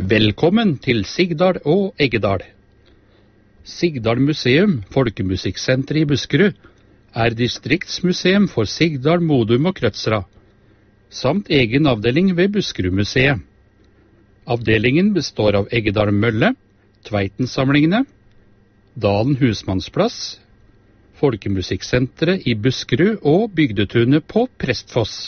Velkommen til Sigdal og Eggedal. Sigdal museum, folkemusikksenter i Buskerud, er distriktsmuseum for Sigdal, Modum og Krødsra, samt egen avdeling ved Buskerudmuseet. Avdelingen består av Eggedal Mølle, Tveitensamlingene, Dalen Husmannsplass, Folkemusikksenteret i Buskerud og Bygdetunet på Prestfoss.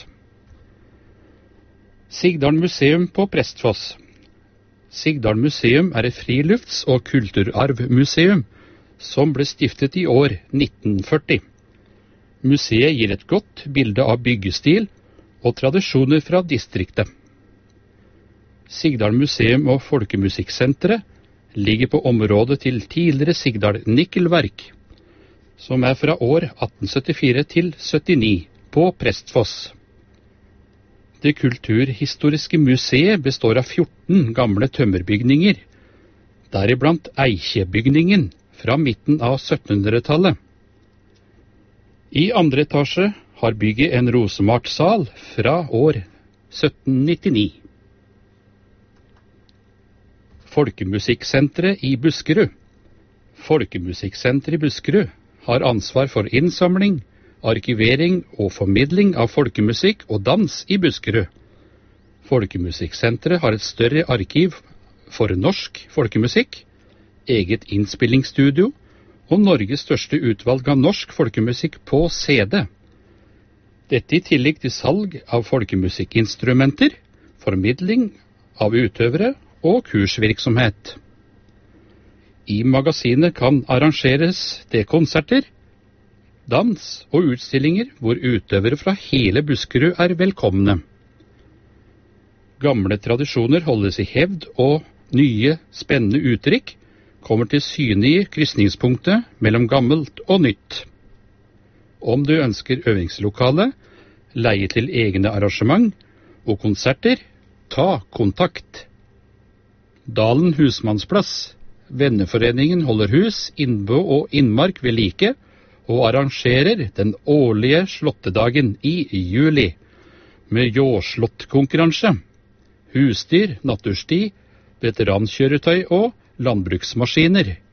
Sigdal museum på Prestfoss. Sigdal museum er et frilufts- og kulturarvmuseum som ble stiftet i år 1940. Museet gir et godt bilde av byggestil og tradisjoner fra distriktet. Sigdal museum og folkemusikksenteret ligger på området til tidligere Sigdal Nikkelverk, som er fra år 1874 til 79 på Prestfoss. Det kulturhistoriske museet består av 14 gamle tømmerbygninger, deriblant Eikjebygningen fra midten av 1700-tallet. I andre etasje har bygget en rosemartsal fra år 1799. Folkemusikksenteret i Buskerud. Folkemusikksenteret i Buskerud har ansvar for innsamling, arkivering og formidling av folkemusikk og dans i Buskerud. Folkemusikksenteret har et større arkiv for norsk folkemusikk, eget innspillingsstudio og Norges største utvalg av norsk folkemusikk på CD. Dette i tillegg til salg av folkemusikkinstrumenter, formidling av utøvere og kursvirksomhet. I magasinet kan arrangeres det konserter, dans og utstillinger hvor utøvere fra hele Buskerud er velkomne. Gamle tradisjoner holdes i hevd, og nye, spennende uttrykk kommer til syne i krysningspunktet mellom gammelt og nytt. Om du ønsker øvingslokale, leie til egne arrangement og konserter, ta kontakt. Dalen Husmannsplass. Venneforeningen holder hus, innbå og innmark ved like, og arrangerer den årlige slåttedagen i juli, med jordslåttkonkurranse, husdyr, natursti, veterankjøretøy og landbruksmaskiner.